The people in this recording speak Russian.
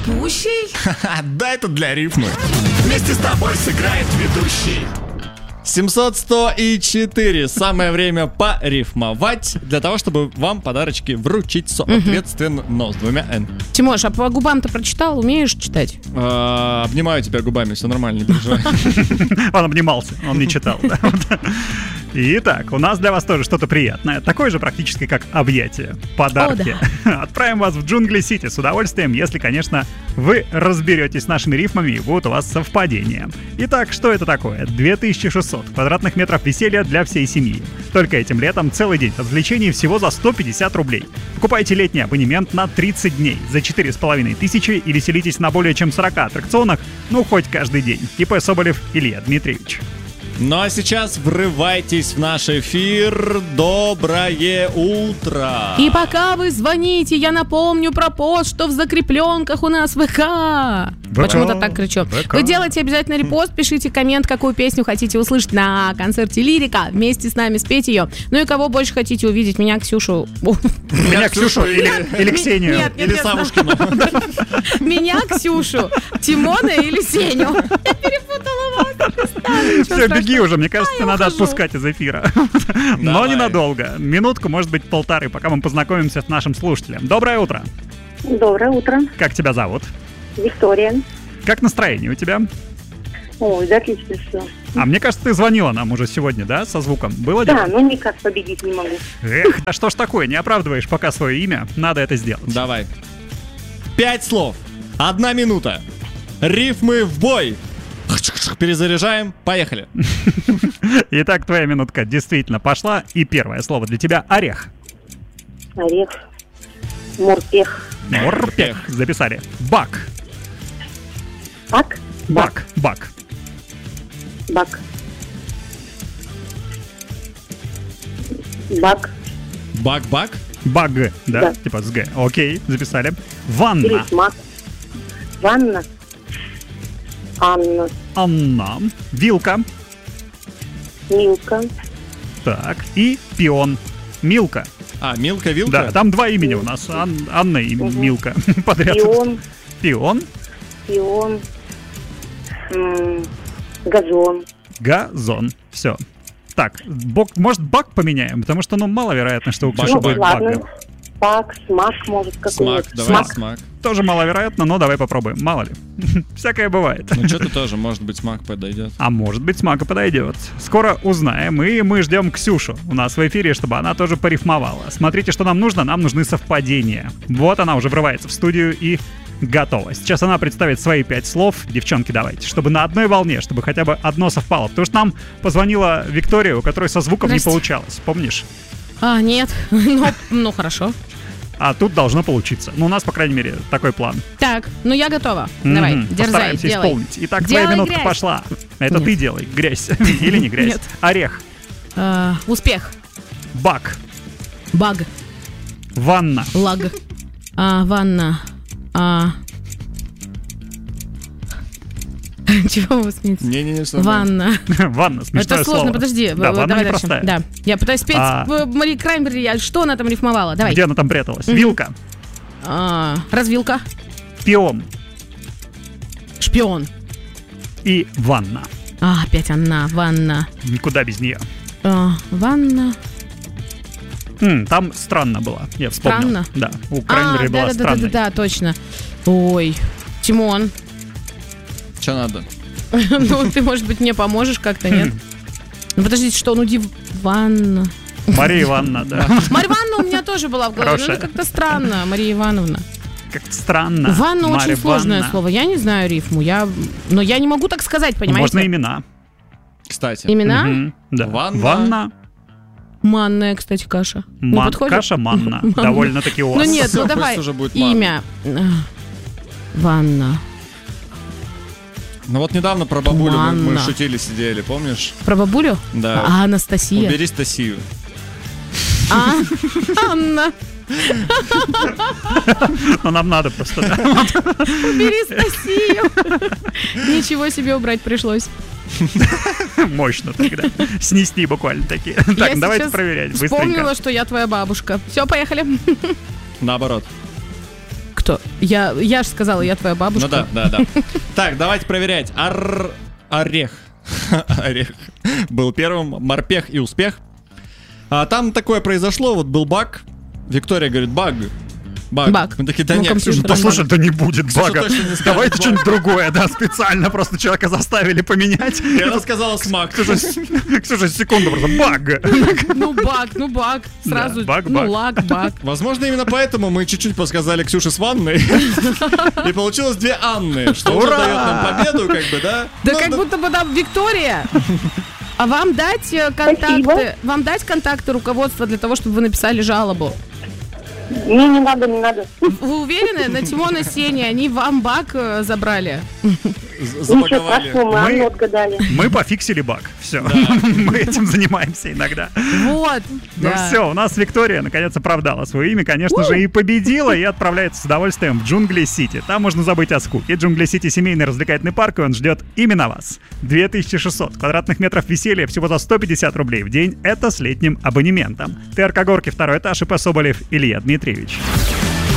ведущий? Да, это для рифмы. Вместе с тобой сыграет ведущий. 700, 100 и 4. Самое время порифмовать для того, чтобы вам подарочки вручить соответственно, но с двумя «н». Тимош, а по губам ты прочитал? Умеешь читать? Обнимаю тебя губами, все нормально, не переживай. Он обнимался, он не читал. Итак, у нас для вас тоже что-то приятное. Такое же практически, как объятие. Подарки. Отправим вас в Джунгли-Сити с удовольствием, если, конечно, вы разберетесь с нашими рифмами и будут у вас совпадения. Итак, что это такое? 2600 квадратных метров веселья для всей семьи. Только этим летом целый день развлечений всего за 150 рублей. Покупайте летний абонемент на 30 дней за 4500 и веселитесь на более чем 40 аттракционах, ну, хоть каждый день. ИП Соболев Илья Дмитриевич. Ну а сейчас врывайтесь в наш эфир. Доброе утро. И пока вы звоните, я напомню про пост, что в закрепленках у нас ВК. Почему-то так кричу. Вы делаете обязательно репост, пишите коммент, какую песню хотите услышать на концерте «Лирика». Вместе с нами спеть ее. Ну и кого больше хотите увидеть? Меня, Ксюшу. Меня, Ксюшу или Ксению. Или Савушкину. Меня, Ксюшу, Тимона или Сеню. Я перепутала вас. Все, беги уже, мне кажется, надо отпускать из эфира. Но ненадолго. Минутку, может быть, полторы, пока мы познакомимся с нашим слушателем. Доброе утро. Доброе утро. Как тебя зовут? Виктория. Как настроение у тебя? Ой, да, отлично все. А мне кажется, ты звонила нам уже сегодня, да, со звуком? Было дело? Да, но никак победить не могу. Эх, да что ж такое, не оправдываешь пока свое имя, надо это сделать. Давай. 5 слов. 1 минута. Рифмы в бой. Перезаряжаем. Поехали. Итак, твоя минутка действительно пошла. И первое слово для тебя — орех. Орех. Морпех. Морпех. Записали. Бак. Бак? Бак. Бак. Бак. Бак. Бак-бак. Баг, да? Да. Типа с Г. Окей, записали. Ванна. Грифмак. Ванна. Анна. Анна. Вилка. Милка. Так. И пион. Милка. А, Милка, Вилка? Да, там два имени у нас. Анна и Милка. Подряд. Пион. Пион. Пион. Газон. Газон. Все. Так, может, бак поменяем? Потому что, маловероятно, что у Ксюши Ну, будет ладно. бага. Бак, смак, может, Смак, какой-нибудь. давай смак. Тоже маловероятно, но давай попробуем. Мало ли. Всякое бывает. Ну что-то тоже, может быть, смак подойдет. А может быть, смак и подойдет. Скоро узнаем, и мы ждем Ксюшу у нас в эфире, чтобы она тоже порифмовала. Смотрите, что нам нужно. Нам нужны совпадения. Вот она уже врывается в студию и готова. Сейчас она представит свои 5 слов. Девчонки, давайте, чтобы на одной волне, чтобы хотя бы одно совпало. Потому что нам позвонила Виктория, у которой со звуком не получалось. Помнишь? А, нет. Ну, хорошо. А тут должно получиться. Ну, у нас, по крайней мере, такой план. Так, ну я готова. Давай, дерзай, Постараемся делай. исполнить. Итак, Делай твоя минутка грязь. пошла. Это Нет. ты делай. Грязь. Или не грязь. Нет. Орех. Успех. Бак. Баг. Ванна. Лаг. Ванна. Чего вы смеетесь? Не-не-не, все Ванна. Ванна, смешное Это слово. сложно, подожди. Да, ванна давай непростая. дальше. Да. Я пытаюсь спеть Мари Краймбери. Что она там рифмовала? Давай. Где она там пряталась? Вилка. Развилка. Пион. Шпион. И ванна. Опять она. Ванна. Никуда без нее. Ванна. Там странно было. Я вспомнил. Странно? Да, у Краймбери была странная. Да, точно. Ой, Тимон. Что надо? Ну, ты, может быть, мне поможешь как-то, нет? Ну, подождите, что, Ванна. Мария Ивановна, да. Марья Ивановна у меня тоже была в голове. Ну, это как-то странно, Мария Ивановна. Как-то странно. Ванна Марья очень сложное Ивановна. слово. Я не знаю рифму. Но я не могу так сказать, понимаете? Можно имена. Кстати. Имена? Да. Ванна. Манная, кстати, каша. Не подходит? Каша-манна. Довольно-таки у вас. Ну нет, ну Пусть давай. уже будет Имя. Ванна. Ну вот недавно про бабулю мы Манна. шутили, сидели, помнишь? Про бабулю? Да. Анастасия. Убери Стасию. Анна. Но нам надо просто. Убери Стасию. Ничего себе убрать пришлось. Мощно тогда. Снести буквально такие. Так, Я давайте сейчас проверять вспомнила, быстренько. что я твоя бабушка. Все, поехали. Наоборот. Что? Я же сказала, я твоя бабушка. Ну да. Так, давайте проверять. Орех. Орех был первым. Морпех и успех. Там такое произошло, вот был баг. Виктория говорит, баг. Мы такие, да нет, Ксюша, послушай, да не будет бага. Не Давайте что-нибудь другое, да, специально просто человека заставили поменять. И она сказала смак. Ксюша, секунду, просто баг. Ну баг. Сразу, баг. баг. Возможно, именно поэтому мы чуть-чуть подсказали Ксюше с ванной. И получилось 2 Анны, что уже дает нам победу, как бы, да? Да как будто бы там Виктория. А вам дать контакты? Вам дать контакты руководства для того, чтобы вы написали жалобу? Не надо. Вы уверены? На Тимона Сеня они вам баг забрали? Ничего страшного, мы Анну отгадали. Мы пофиксили баг. Все. Мы этим занимаемся иногда. Вот. Ну все, у нас Виктория наконец оправдала свое имя, конечно же, и победила, и отправляется с удовольствием в Джунгли-Сити. Там можно забыть о скуке. Джунгли-Сити — семейный развлекательный парк, и он ждет именно вас. 2600 квадратных метров веселья всего за 150 рублей в день. Это с летним абонементом. ТРК Горки, 2-й этаж, ИП Соболев Илья Дмитриевич.